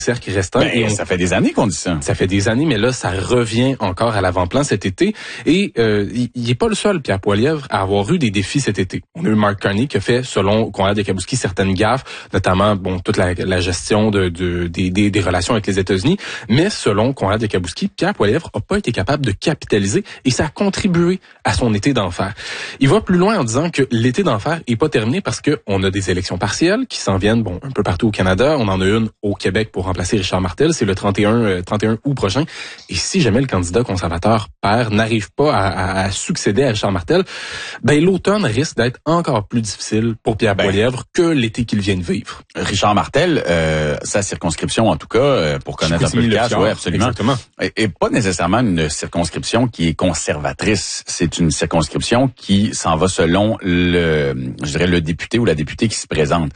cercle restant. Ça fait des années qu'on dit ça. Ça fait des années, mais là, ça revient encore à l'avant-plan cet été. Et il est pas le seul, Pierre Poilievre, à avoir eu des défis cet été. On a eu Mark Carney qui a fait, selon Conrad Yakubowski, certaines gaffes, notamment toute la gestion des relations avec les États-Unis. Mais selon Conrad Yakubowski, Pierre Poilievre n'a pas été capable de capitaliser et ça a contribué à son été d'enfer. Il va plus loin en disant que l'été d'enfer est pas terminé parce que on a des élections partielles qui s'en viennent un peu partout au Canada. On en a une au Québec pour remplacer Richard Martel, c'est le 31 août prochain. Et si jamais le candidat conservateur perd, n'arrive pas à succéder à Richard Martel, l'automne risque d'être encore plus difficile pour Pierre Poilievre que l'été qu'il vient de vivre. Richard Martel, sa circonscription en tout cas, pour connaître un peu le cas, oui, absolument. Exactement. Et pas nécessairement une circonscription qui est conservatrice, c'est une circonscription qui s'en va selon le député ou la députée qui se présente.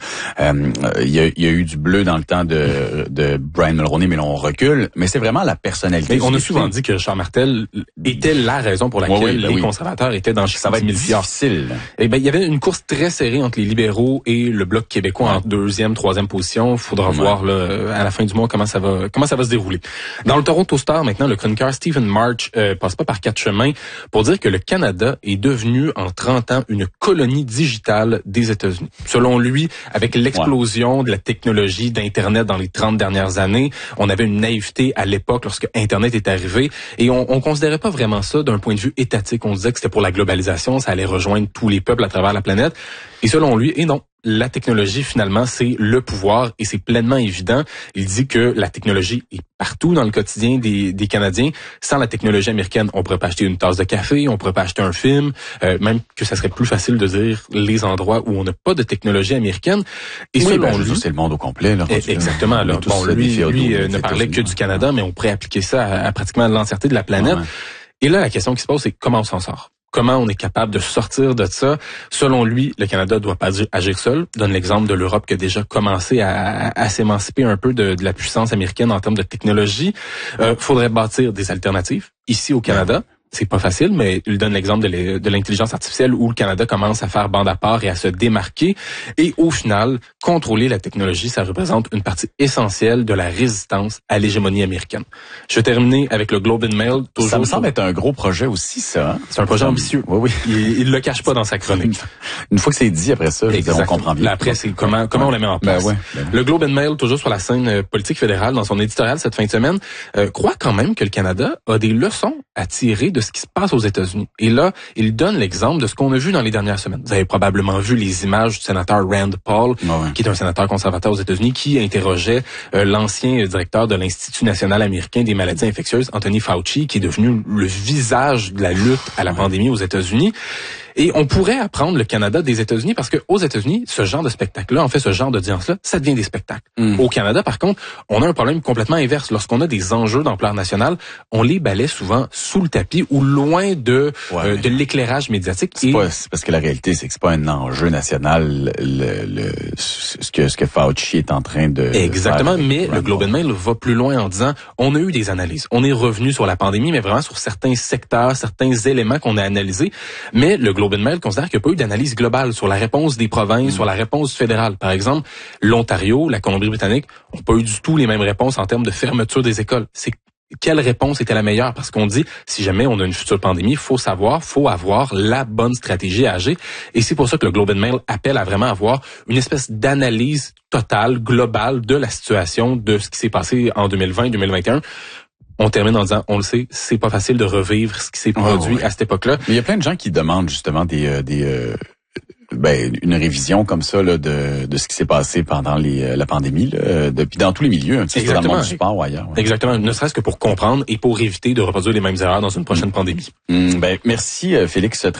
Il y a eu du bleu dans le temps de Brian Mulroney, mais là on recule. Mais c'est vraiment la personnalité. Mais on a souvent dit que Richard Martel était la raison pour laquelle les conservateurs étaient dans ça va être difficile. Il y avait une course très serrée entre les libéraux et le Bloc québécois en deuxième, troisième position. Il faudra voir à la fin du mois comment ça va se dérouler. Dans le Toronto Star, maintenant, le chroniqueur Stephen March passe pas par quatre chemins pour dire que le Canada est devenu en 30 ans une colonie digitale des États-Unis. Selon lui, avec l'explosion de la technologie d'Internet dans les 30 dernières années, on avait une naïveté à l'époque lorsque Internet est arrivé et on considérait pas vraiment ça d'un point de vue étatique. On disait que c'était pour la globalisation, ça allait rejoindre tous les peuples à travers la planète. Et selon lui, non. La technologie, finalement, c'est le pouvoir et c'est pleinement évident. Il dit que la technologie est partout dans le quotidien des Canadiens. Sans la technologie américaine, on pourrait pas acheter une tasse de café, on pourrait pas acheter un film, même que ça serait plus facile de dire les endroits où on n'a pas de technologie américaine. Et selon lui, c'est le monde au complet. Là, exactement. Là, lui ne parlait que du Canada, mais on pourrait appliquer ça à pratiquement l'entièreté de la planète. Ouais. Et là, la question qui se pose, c'est comment on s'en sort? Comment on est capable de sortir de ça? Selon lui, le Canada doit pas agir seul. Donne l'exemple de l'Europe qui a déjà commencé à s'émanciper un peu de la puissance américaine en termes de technologie. Faudrait bâtir des alternatives ici au Canada. C'est pas facile, mais il donne l'exemple de l'intelligence artificielle où le Canada commence à faire bande à part et à se démarquer. Et au final, contrôler la technologie, ça représente une partie essentielle de la résistance à l'hégémonie américaine. Je vais terminer avec le Globe and Mail. Ça me semble être un gros projet aussi, ça. Hein? C'est un projet ambitieux. Oui. Il le cache pas dans sa chronique. Une fois que c'est dit, après ça, on comprend bien. Là, après, c'est comment on la met en place. Le Globe and Mail, toujours sur la scène politique fédérale, dans son éditorial cette fin de semaine, croit quand même que le Canada a des leçons à tirer de ce qui se passe aux États-Unis. Et là, il donne l'exemple de ce qu'on a vu dans les dernières semaines. Vous avez probablement vu les images du sénateur Rand Paul, qui est un sénateur conservateur aux États-Unis, qui interrogeait l'ancien directeur de l'Institut national américain des maladies infectieuses, Anthony Fauci, qui est devenu le visage de la lutte à la pandémie aux États-Unis. Et on pourrait apprendre le Canada des États-Unis parce que aux États-Unis, ce genre de spectacle-là, en fait, ce genre d'audience-là, ça devient des spectacles. Au Canada, par contre, on a un problème complètement inverse. Lorsqu'on a des enjeux d'ampleur nationale, on les balaie souvent sous le tapis ou loin de l'éclairage médiatique. C'est parce que la réalité, c'est que c'est pas un enjeu national ce que Fauci est en train de Exactement, faire. Mais le Globe and Mail va plus loin en disant, on a eu des analyses. On est revenu sur la pandémie, mais vraiment sur certains secteurs, certains éléments qu'on a analysés. Mais le Globe and Mail considère qu'il n'y a pas eu d'analyse globale sur la réponse des provinces, sur la réponse fédérale. Par exemple, l'Ontario, la Colombie-Britannique n'ont pas eu du tout les mêmes réponses en termes de fermeture des écoles. C'est quelle réponse était la meilleure? Parce qu'on dit, si jamais on a une future pandémie, faut avoir la bonne stratégie à agir. Et c'est pour ça que le Globe and Mail appelle à vraiment avoir une espèce d'analyse totale, globale de la situation de ce qui s'est passé en 2020-2021. On termine en disant, on le sait, c'est pas facile de revivre ce qui s'est produit à cette époque-là. Mais il y a plein de gens qui demandent justement une révision comme ça là, de ce qui s'est passé pendant la pandémie, depuis dans tous les milieux, hein, dans le monde du sport ou ailleurs. Ouais. Exactement, ne serait-ce que pour comprendre et pour éviter de reproduire les mêmes erreurs dans une prochaine pandémie. Merci Félix.